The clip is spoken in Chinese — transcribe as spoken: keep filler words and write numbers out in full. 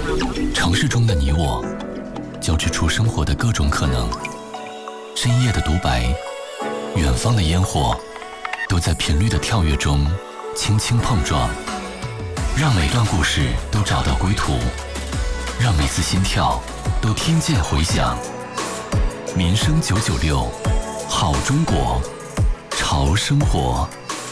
城市中的你我，交织出生活的各种可能。深夜的独白，远方的烟火，都在频率的跳跃中轻轻碰撞。让每段故事都找到归途，让每次心跳都听见回响。民生九九六，好中国，潮生活。